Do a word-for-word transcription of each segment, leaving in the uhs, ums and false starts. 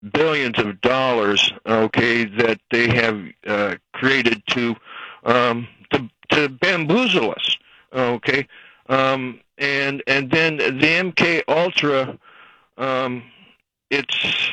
billions of dollars, okay, that they have uh, created to, um, to to bamboozle us, okay, um, and and then the M K Ultra, um, it's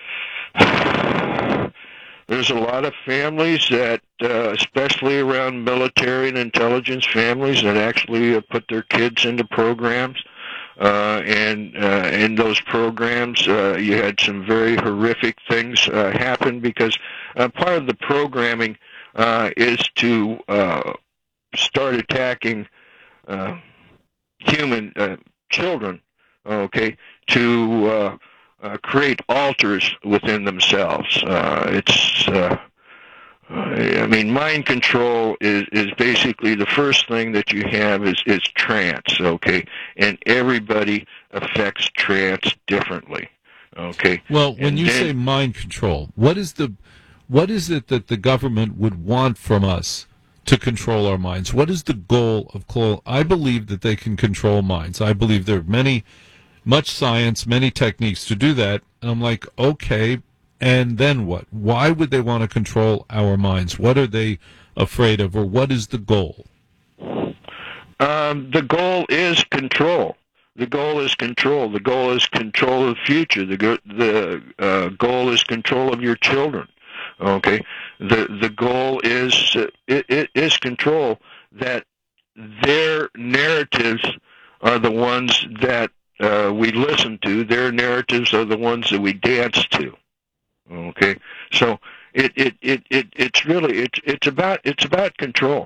there's a lot of families that, uh, especially around military and intelligence families, that actually uh, put their kids into programs. Uh, and uh, in those programs, uh, you had some very horrific things uh, happen because uh, part of the programming uh, is to uh, start attacking uh, human uh, children, okay, to uh, uh, create alters within themselves. Uh, it's uh, I mean, mind control is, is basically the first thing that you have is, is trance, okay? And everybody affects trance differently, okay? Well, when and you then, say mind control, what is the what is it that the government would want from us to control our minds? What is the goal of control? I believe that they can control minds. I believe there are many, much science, many techniques to do that. And I'm like, okay, and then what? Why would they want to control our minds? What are they afraid of, or what is the goal? Um, the goal is control. The goal is control. The goal is control of the future. The go- the uh, goal is control of your children. Okay. The the goal is uh, it, it is control that their narratives are the ones that uh, we listen to. Their narratives are the ones that we dance to. Okay, so it it, it, it it's really it's it's about it's about control.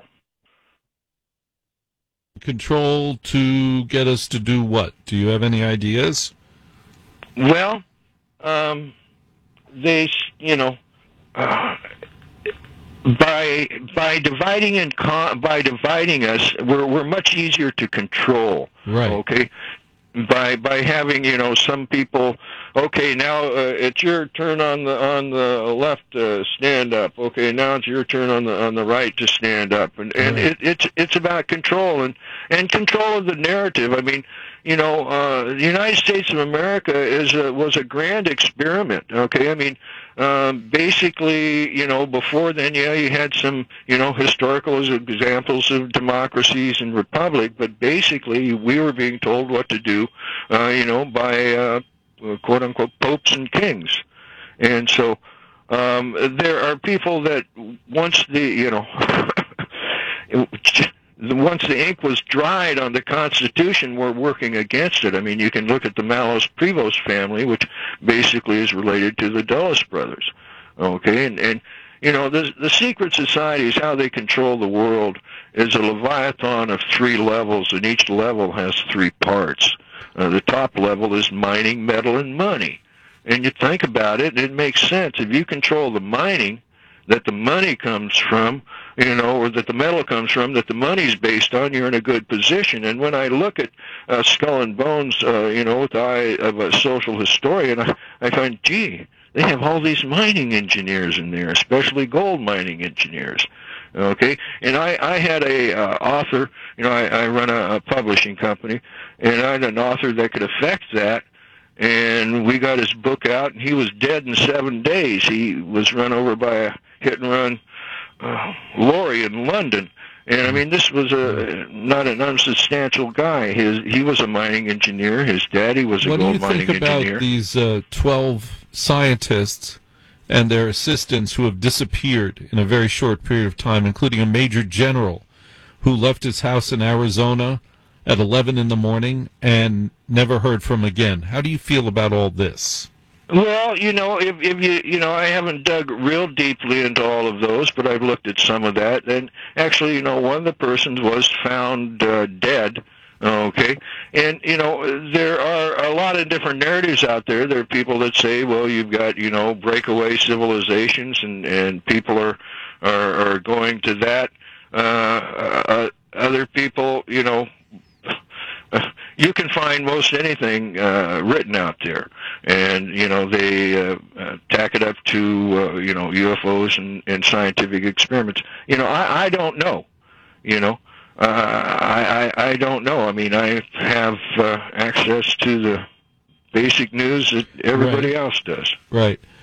Control to get us to do what? Do you have any ideas? Well, um, they you know uh, by by dividing and con- by dividing us, we're we're much easier to control. Right. Okay. By by having you know some people, okay, now uh, it's your turn on the on the left, uh, stand up. Okay, now it's your turn on the on the right to stand up, and and Right. it, it's it's about control and and control of the narrative. I mean, you know, uh, the United States of America is a, was a grand experiment. Okay, I mean, um, basically, you know, before then, yeah, you had some, you know, historical examples of democracies and republic, but basically, we were being told what to do, uh, you know, by uh, quote unquote popes and kings, and so um, there are people that once the, you know. Once the ink was dried on the Constitution, were working against it. I mean, you can look at the Malos-Prevost family, which basically is related to the Dulles brothers. Okay, and and you know the the secret societies, how they control the world, is a leviathan of three levels, and each level has three parts. Uh, the top level is mining, metal, and money. And you think about it, and it makes sense. If you control the mining, that the money comes from, you know, or that the metal comes from, that the money's based on, you're in a good position. And when I look at uh, Skull and Bones, uh, you know, with the eye of a social historian, I, I find, gee, they have all these mining engineers in there, especially gold mining engineers. Okay, and I, I had a uh, author, you know, I, I run a, a publishing company, and I had an author that could affect that. And we got his book out, and he was dead in seven days. He was run over by a hit-and-run uh, lorry in London. And, I mean, this was a not an unsubstantial guy. His He was a mining engineer. His daddy was a What do gold you mining think about engineer. these uh, twelve scientists and their assistants who have disappeared in a very short period of time, including a major general who left his house in Arizona at eleven in the morning and never heard from again? How do you feel about all this? Well, you know, if, if you, you know, I haven't dug real deeply into all of those, but I've looked at some of that. And actually, you know, one of the persons was found uh, dead. Okay, and you know there are a lot of different narratives out there. There are people that say, well, you've got you know breakaway civilizations, and and people are are, are going to that. Uh, uh, other people, you know. You can find most anything uh, written out there, and you know they uh, uh, tack it up to uh, you know U F Os and, and scientific experiments. You know, I, I don't know. You know, uh, I, I I don't know. I mean, I have uh, access to the basic news that everybody Right. else does. Right.